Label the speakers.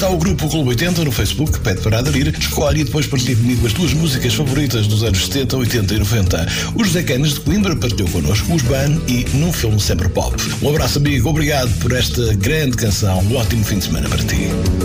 Speaker 1: Junta-te ao grupo Clube 80 no Facebook, pede para aderir, escolhe e depois partilha comigo as tuas músicas favoritas dos anos 70, 80 e 90. O José Canas de Coimbra partilhou connosco os Ban e Num Filme Sempre Pop. Um abraço, amigo, obrigado por esta grande canção. Um ótimo fim de semana para ti.